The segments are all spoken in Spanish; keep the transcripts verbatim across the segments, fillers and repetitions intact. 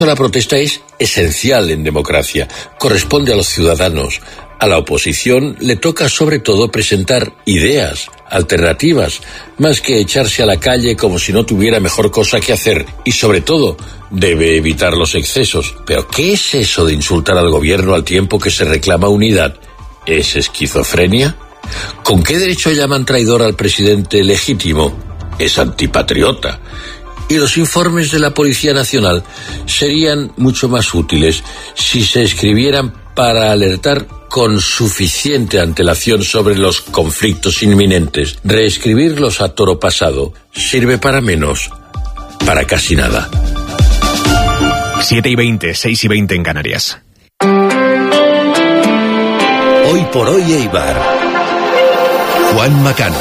La protesta es esencial en democracia, corresponde a los ciudadanos. A la oposición le toca sobre todo presentar ideas, alternativas, más que echarse a la calle como si no tuviera mejor cosa que hacer. Y sobre todo, debe evitar los excesos. ¿Pero qué es eso de insultar al gobierno al tiempo que se reclama unidad? ¿Es esquizofrenia? ¿Con qué derecho llaman traidor al presidente legítimo? Es antipatriota. Y los informes de la Policía Nacional serían mucho más útiles si se escribieran para alertar con suficiente antelación sobre los conflictos inminentes. Reescribirlos a toro pasado sirve para menos, para casi nada. siete y veinte, seis y veinte en Canarias. Hoy por hoy Eibar. Juan Macano.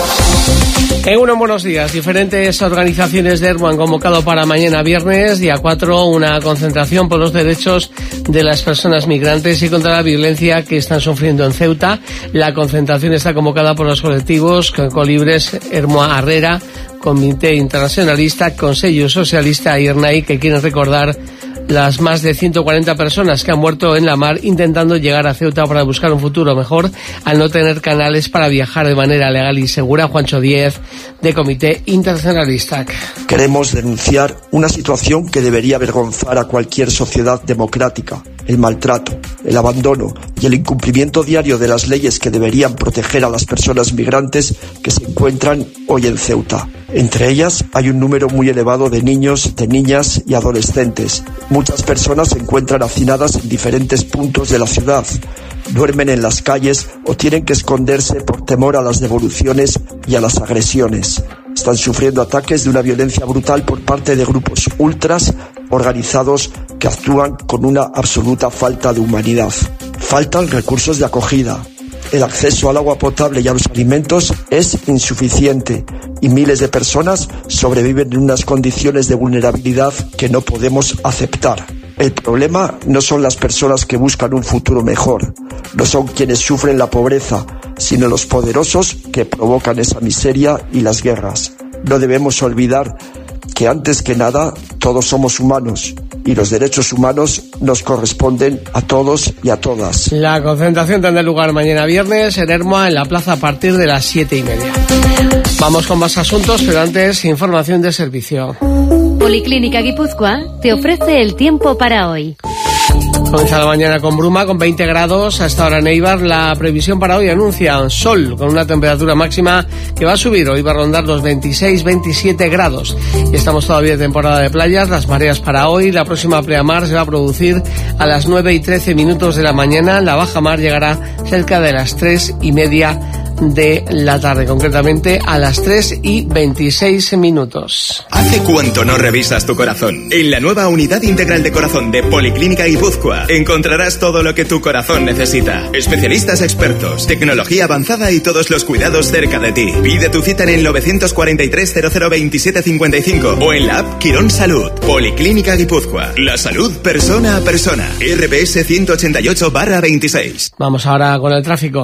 En unos buenos días, diferentes organizaciones de ERMO han convocado para mañana viernes, día cuatro, una concentración por los derechos de las personas migrantes y contra la violencia que están sufriendo en Ceuta. La concentración está convocada por los colectivos Colibres, ERMO Arrera, Comité Internacionalista, Consejo Socialista y ERNAI, que quieren recordar las más de ciento cuarenta personas que han muerto en la mar intentando llegar a Ceuta para buscar un futuro mejor al no tener canales para viajar de manera legal y segura. Juancho Díez, de Comité Internacionalista. Queremos denunciar una situación que debería avergonzar a cualquier sociedad democrática: el maltrato, el abandono y el incumplimiento diario de las leyes que deberían proteger a las personas migrantes que se encuentran hoy en Ceuta. Entre ellas hay un número muy elevado de niños, de niñas y adolescentes. Muchas personas se encuentran hacinadas en diferentes puntos de la ciudad, duermen en las calles o tienen que esconderse por temor a las devoluciones y a las agresiones. Están sufriendo ataques de una violencia brutal por parte de grupos ultras organizados que actúan con una absoluta falta de humanidad. Faltan recursos de acogida. El acceso al agua potable y a los alimentos es insuficiente y miles de personas sobreviven en unas condiciones de vulnerabilidad que no podemos aceptar. El problema no son las personas que buscan un futuro mejor, no son quienes sufren la pobreza, sino los poderosos que provocan esa miseria y las guerras. No debemos olvidar que antes que nada todos somos humanos y los derechos humanos nos corresponden a todos y a todas. La concentración tendrá lugar mañana viernes en Ermua, en la plaza, a partir de las siete y media. Vamos con más asuntos, pero antes información de servicio. Policlínica Guipúzcoa te ofrece el tiempo para hoy. Comienza la mañana con bruma, con veinte grados. Hasta ahora en Eibar la previsión para hoy anuncia sol, con una temperatura máxima que va a subir. Hoy va a rondar los veintiséis veintisiete grados. Y estamos todavía en temporada de playas. Las mareas para hoy. La próxima pleamar se va a producir a las nueve y trece minutos de la mañana. La bajamar llegará cerca de las tres y media de la tarde, concretamente a las tres y veintiséis minutos. ¿Hace cuánto no revisas tu corazón? En la nueva Unidad Integral de Corazón de Policlínica Guipúzcoa encontrarás todo lo que tu corazón necesita. Especialistas expertos, tecnología avanzada y todos los cuidados cerca de ti. Pide tu cita en el novecientos cuarenta y tres cero cero veintisiete cincuenta y cinco o en la app Quirón Salud. Policlínica Guipúzcoa. La salud persona a persona. R P S ciento ochenta y ocho barra veintiséis. Vamos ahora con el tráfico.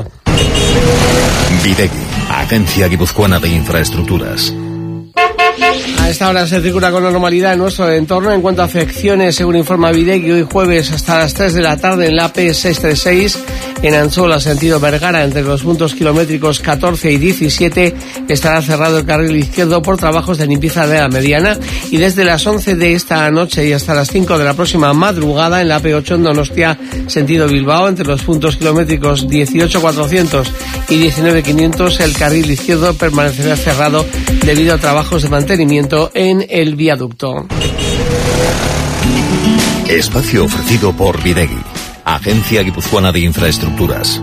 Videgui, Agencia Guipuzcoana de Infraestructuras. A esta hora se circula con normalidad en nuestro entorno. En cuanto a afecciones, según informa Videgui, hoy jueves hasta las tres de la tarde en la A P seiscientos treinta y seis, en Anzola, sentido Vergara, entre los puntos kilométricos catorce y diecisiete, estará cerrado el carril izquierdo por trabajos de limpieza de la mediana. Y desde las once de esta noche y hasta las cinco de la próxima madrugada en la A P ocho en Donostia, sentido Bilbao, entre los puntos kilométricos dieciocho cuatrocientos y diecinueve quinientos, el carril izquierdo permanecerá cerrado debido a trabajos de mantenimiento en el viaducto. Espacio ofrecido por Videgui, Agencia Guipuzcoana de Infraestructuras.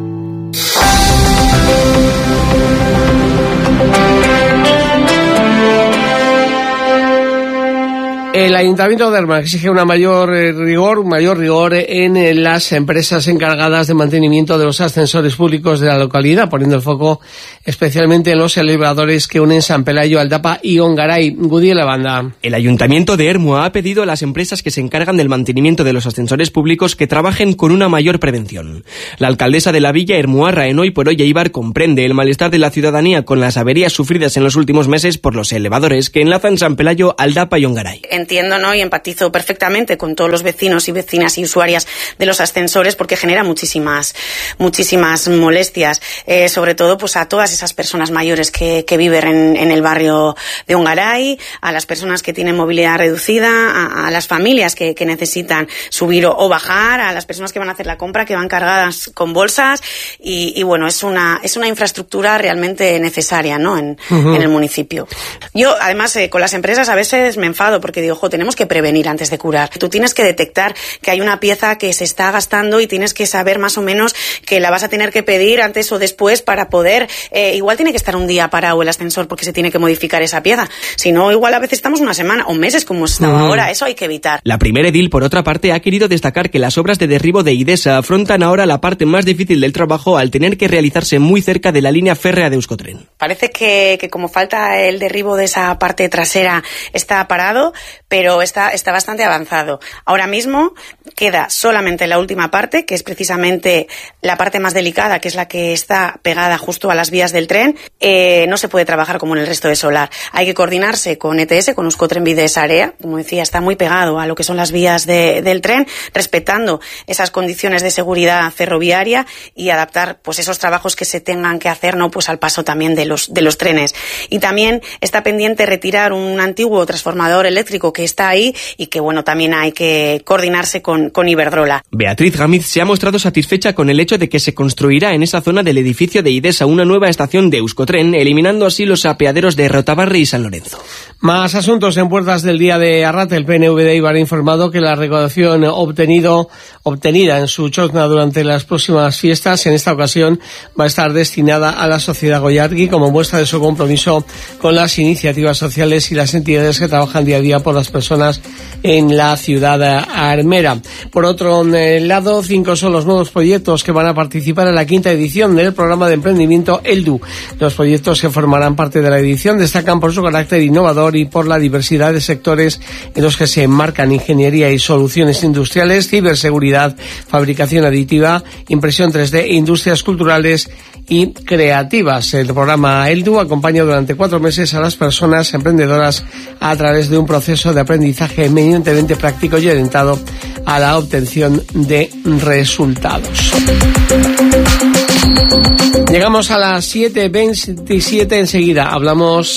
El Ayuntamiento de Erma exige una mayor eh, rigor, un mayor rigor en eh, las empresas encargadas de mantenimiento de los ascensores públicos de la localidad, poniendo el foco especialmente en los elevadores que unen San Pelayo, Aldapa y Ongaray. Gudiela Banda. El Ayuntamiento de Ermua ha pedido a las empresas que se encargan del mantenimiento de los ascensores públicos que trabajen con una mayor prevención. La alcaldesa de la villa, Ermuarra, en Hoy por Hoy Eibar, comprende el malestar de la ciudadanía con las averías sufridas en los últimos meses por los elevadores que enlazan San Pelayo, Aldapa y Ongaray. En entiendo, ¿no? Y empatizo perfectamente con todos los vecinos y vecinas y usuarias de los ascensores, porque genera muchísimas, muchísimas molestias, eh, sobre todo pues a todas esas personas mayores que, que viven en, en el barrio de Ongaray, a las personas que tienen movilidad reducida, a, a las familias que, que necesitan subir o, o bajar, a las personas que van a hacer la compra, que van cargadas con bolsas, y, y bueno, es una, es una infraestructura realmente necesaria, ¿no? En, uh-huh. en el municipio. Yo, además, eh, con las empresas a veces me enfado porque digo, ojo, tenemos que prevenir antes de curar. Tú tienes que detectar que hay una pieza que se está gastando y tienes que saber más o menos que la vas a tener que pedir antes o después para poder, eh, igual tiene que estar un día parado el ascensor porque se tiene que modificar esa pieza. Si no, igual a veces estamos una semana o meses como estaba uh-huh. ahora. Eso hay que evitar. La primera edil, por otra parte, ha querido destacar que las obras de derribo de Idesa afrontan ahora la parte más difícil del trabajo al tener que realizarse muy cerca de la línea férrea de Euskotren. Parece que, que como falta el derribo de esa parte trasera está parado, pero está, está bastante avanzado. Ahora mismo queda solamente la última parte, que es precisamente la parte más delicada, que es la que está pegada justo a las vías del tren. Eh, no se puede trabajar como en el resto de Solar. Hay que coordinarse con E T S, con Euskotren Bidesarea. Como decía, está muy pegado a lo que son las vías de, del tren, respetando esas condiciones de seguridad ferroviaria y adaptar pues esos trabajos que se tengan que hacer, ¿no? Pues al paso también de los, de los trenes. Y también está pendiente retirar un antiguo transformador eléctrico que está ahí y que, bueno, también hay que coordinarse con, con Iberdrola. Beatriz Gamiz se ha mostrado satisfecha con el hecho de que se construirá en esa zona del edificio de Idesa una nueva estación de Euskotren, eliminando así los apeaderos de Rotabarri y San Lorenzo. Más asuntos en puertas del día de Arrate. El P N V de Eibar ha informado que la recaudación obtenido, obtenida en su chozna durante las próximas fiestas, en esta ocasión va a estar destinada a la Sociedad Goyargi como muestra de su compromiso con las iniciativas sociales y las entidades que trabajan día a día por las personas en la ciudad armera. Por otro lado, cinco son los nuevos proyectos que van a participar en la quinta edición del programa de emprendimiento ELDU. Los proyectos que formarán parte de la edición destacan por su carácter innovador y por la diversidad de sectores en los que se enmarcan ingeniería y soluciones industriales, ciberseguridad, fabricación aditiva, impresión tres D, industrias culturales y creativas. El programa ELDU acompaña durante cuatro meses a las personas emprendedoras a través de un proceso de aprendizaje eminentemente práctico y orientado a la obtención de resultados. Llegamos a las siete veintisiete, enseguida hablamos